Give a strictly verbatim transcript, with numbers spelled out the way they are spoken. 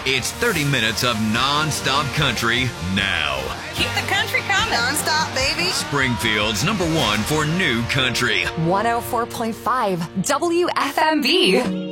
It's thirty minutes of non-stop country now. Keep the country coming. Non-stop, baby. Springfield's number one for new country. one oh four point five W F M B.